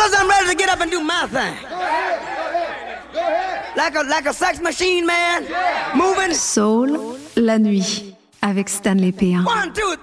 Fellas, I'm ready to get up and do my thing. Like a sex machine, man. Moving. Soul, la nuit, avec Stanley P1. 1, 2,